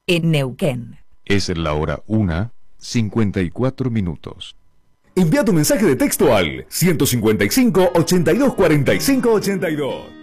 en Neuquén. Es la hora 1:54. Envía tu mensaje de texto al 155 82 45 82.